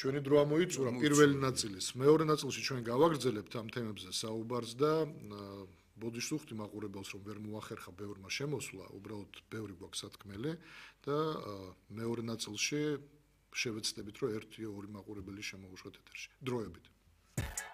ჩვენი დრო ამოიწურა პირველი ნაწილის. მეორე ნაწილში ჩვენ გავაგრძელებთ ამ თემებზე საუბარს და ბოდიშს უხდი მაყურებელს რომ ვერ მოახერხა ბევრმა შემოსვლა, უბრალოდ ბევრი გვაქვს სათქმელი და მეორე ნაწილში შევეცდებით რომ 1-2 მაყურებელი შემოვუშვათ ეთერში დროებით.